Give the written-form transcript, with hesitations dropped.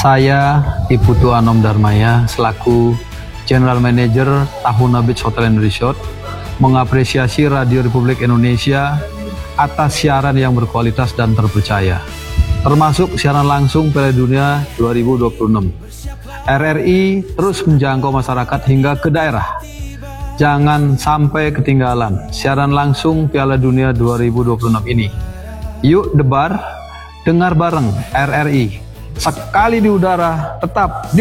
Saya Iputu Anom Darmaya selaku General Manager Tahuna Beach Hotel and Resort mengapresiasi Radio Republik Indonesia atas siaran yang berkualitas dan terpercaya, termasuk siaran langsung Piala Dunia 2026. RRI terus menjangkau masyarakat hingga ke daerah. Jangan sampai ketinggalan siaran langsung Piala Dunia 2026 ini. Yuk debar, dengar bareng RRI. Sekali di udara, tetap di